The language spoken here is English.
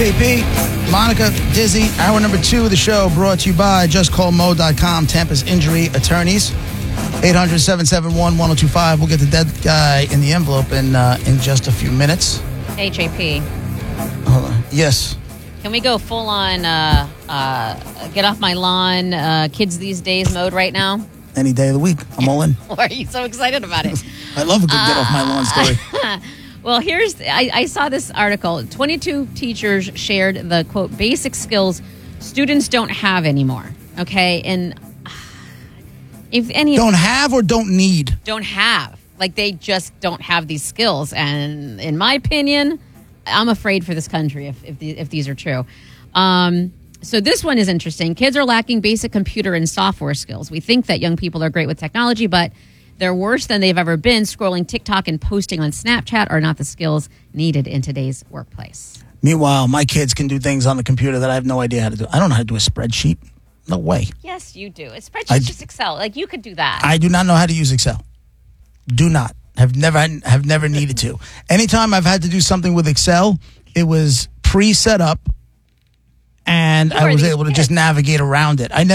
JP, Monica, Dizzy, hour number 2 of the show brought to you by JustCallMo.com, Tampa's injury attorneys. 800-771-1025. We'll get the dead guy in the envelope in just a few minutes. Hey, JP. Hold on. Yes. Can we go full on get off my lawn, kids these days mode right now? Any day of the week. I'm all in. Why are you so excited about it? I love a good get off my lawn story. Well, I saw this article. 22 teachers shared the, quote, basic skills students don't have anymore. Okay? And if any Don't have or don't need? don't have. Like, they just don't have these skills. And in my opinion, I'm afraid for this country if these are true. So this one is interesting. Kids are lacking basic computer and software skills. We think that young people are great with technology, but they're worse than they've ever been. Scrolling TikTok and posting on Snapchat are not the skills needed in today's workplace. Meanwhile, my kids can do things on the computer that I have no idea how to do. I don't know how to do a spreadsheet. No way. Yes, you do. A spreadsheet's just Excel. Like, you could do that. I do not know how to use Excel. Do not. Have never needed to. Anytime I've had to do something with Excel, it was pre-set up, and I was able to just navigate around it.